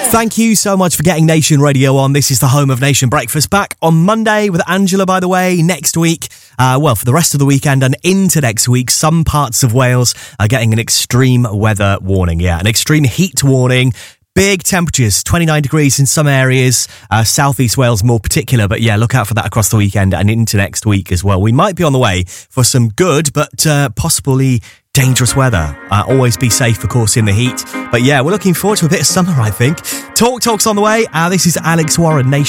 Thank you so much for getting Nation Radio on. This is the home of Nation Breakfast. Back on Monday with Angela, by the way. Next week, for the rest of the weekend and into next week, some parts of Wales are getting an extreme weather warning. Yeah, an extreme heat warning. Big temperatures, 29 degrees in some areas, southeast Wales more particular. But yeah, look out for that across the weekend and into next week as well. We might be on the way for some good, but possibly dangerous weather. Always be safe, of course, in the heat. But yeah, we're looking forward to a bit of summer, I think. Talk's on the way. This is Alex Warren, Nation.